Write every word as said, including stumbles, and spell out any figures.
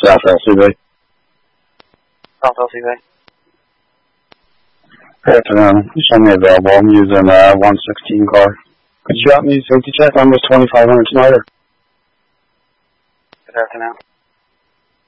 South L C B. South L C B. Good afternoon. You show me available. I'm using a uh, one sixteen car. Could you help me safety check on this twenty-five hundred Snyder? Good afternoon.